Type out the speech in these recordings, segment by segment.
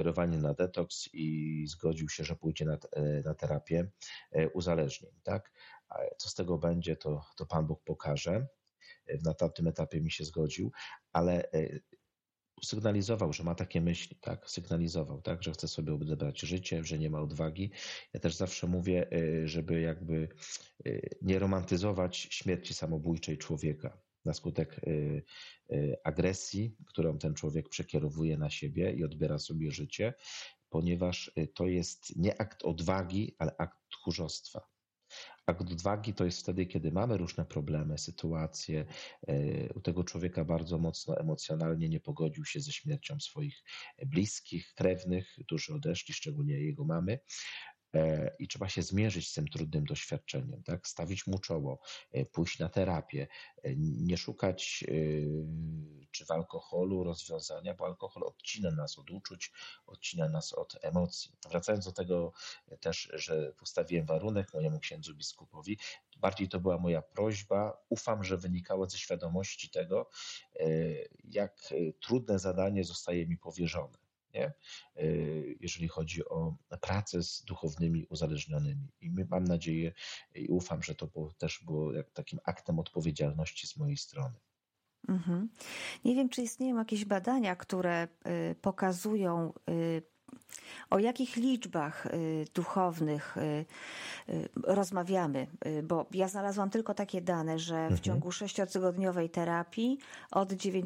skierowany na detoks i zgodził się, że pójdzie na terapię uzależnień, tak? A co z tego będzie, to Pan Bóg pokaże. Na tamtym etapie mi się zgodził, ale sygnalizował, że ma takie myśli, tak? Sygnalizował, tak? Że chce sobie odebrać życie, że nie ma odwagi. Ja też zawsze mówię, żeby jakby nie romantyzować śmierci samobójczej człowieka na skutek agresji, którą ten człowiek przekierowuje na siebie i odbiera sobie życie, ponieważ to jest nie akt odwagi, ale akt tchórzostwa. Akt odwagi to jest wtedy, kiedy mamy różne problemy, sytuacje. U tego człowieka bardzo mocno emocjonalnie nie pogodził się ze śmiercią swoich bliskich, krewnych, którzy odeszli, szczególnie jego mamy. I trzeba się zmierzyć z tym trudnym doświadczeniem, tak? Stawić mu czoło, pójść na terapię, nie szukać czy w alkoholu rozwiązania, bo alkohol odcina nas od uczuć, odcina nas od emocji. Wracając do tego też, że postawiłem warunek mojemu księdzu biskupowi, bardziej to była moja prośba, ufam, że wynikało ze świadomości tego, jak trudne zadanie zostaje mi powierzone. Nie? Jeżeli chodzi o pracę z duchownymi uzależnionymi. I mam nadzieję i ufam, że to też było jak takim aktem odpowiedzialności z mojej strony. Mhm. Nie wiem, czy istnieją jakieś badania, które pokazują, o jakich liczbach duchownych rozmawiamy, bo ja znalazłam tylko takie dane, że w ciągu 6-tygodniowej terapii od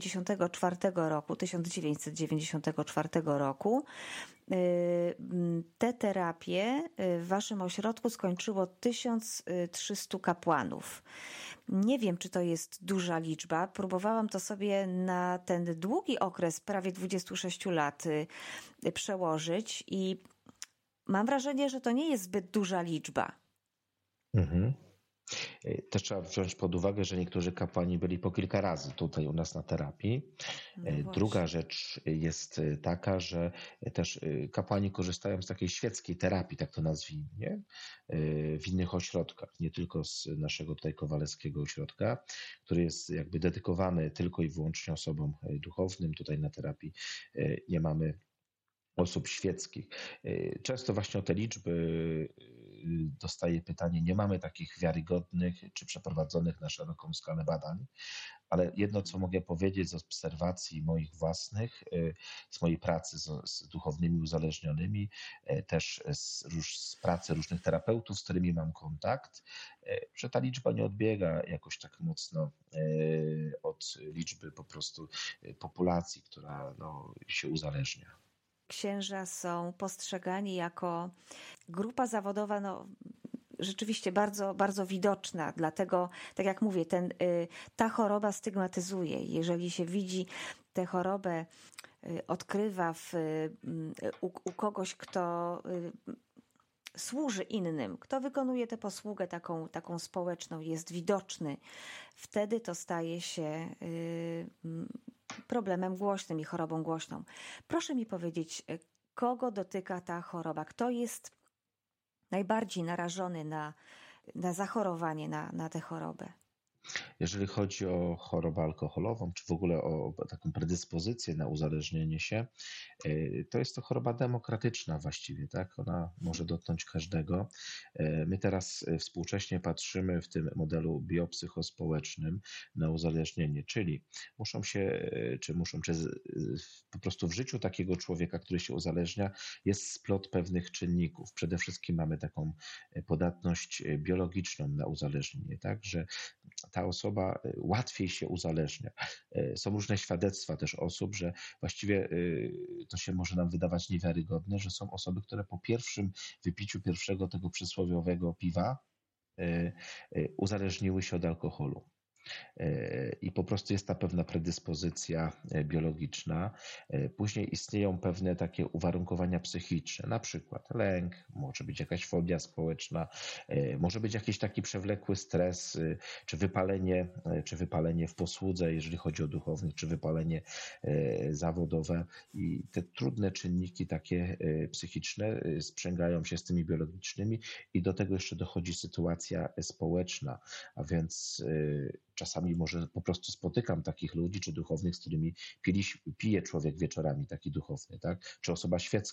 1994 roku te terapie w waszym ośrodku skończyło 1300 kapłanów. Nie wiem, czy to jest duża liczba. Próbowałam to sobie na ten długi okres, prawie 26 lat, przełożyć i mam wrażenie, że to nie jest zbyt duża liczba. Też trzeba wziąć pod uwagę, że niektórzy kapłani byli po kilka razy tutaj u nas na terapii. Druga rzecz jest taka, że też kapłani korzystają z takiej świeckiej terapii, tak to nazwijmy, nie? W innych ośrodkach, nie tylko z naszego tutaj kowalewskiego ośrodka, który jest jakby dedykowany tylko i wyłącznie osobom duchownym. Tutaj na terapii nie mamy osób świeckich. Często właśnie o te liczby dostaję pytanie, nie mamy takich wiarygodnych czy przeprowadzonych na szeroką skalę badań, ale jedno, co mogę powiedzieć z obserwacji moich własnych, z mojej pracy z duchownymi uzależnionymi, też z pracy różnych terapeutów, z którymi mam kontakt, że ta liczba nie odbiega jakoś tak mocno od liczby po prostu populacji, która się uzależnia. Księża są postrzegani jako grupa zawodowa, rzeczywiście bardzo, bardzo widoczna. Dlatego, tak jak mówię, ta choroba stygmatyzuje. Jeżeli się widzi tę chorobę, odkrywa u kogoś, kto służy innym, kto wykonuje tę posługę taką społeczną, jest widoczny, wtedy to staje się problemem głośnym i chorobą głośną. Proszę mi powiedzieć, kogo dotyka ta choroba? Kto jest najbardziej narażony na zachorowanie na tę chorobę? Jeżeli chodzi o chorobę alkoholową, czy w ogóle o taką predyspozycję na uzależnienie się, to jest to choroba demokratyczna właściwie, tak? Ona może dotknąć każdego. My teraz współcześnie patrzymy w tym modelu biopsychospołecznym na uzależnienie, czyli po prostu w życiu takiego człowieka, który się uzależnia, jest splot pewnych czynników. Przede wszystkim mamy taką podatność biologiczną na uzależnienie, tak? Że ta osoba łatwiej się uzależnia. Są różne świadectwa też osób, że właściwie to się może nam wydawać niewiarygodne, że są osoby, które po pierwszym wypiciu pierwszego tego przysłowiowego piwa uzależniły się od alkoholu. I po prostu jest ta pewna predyspozycja biologiczna. Później istnieją pewne takie uwarunkowania psychiczne, na przykład lęk, może być jakaś fobia społeczna, może być jakiś taki przewlekły stres, czy wypalenie w posłudze, jeżeli chodzi o duchownych, czy wypalenie zawodowe. I te trudne czynniki takie psychiczne sprzęgają się z tymi biologicznymi i do tego jeszcze dochodzi sytuacja społeczna, a więc czasami może po prostu spotykam takich ludzi, czy duchownych, z którymi pije człowiek wieczorami, taki duchowny, tak? Czy osoba świecka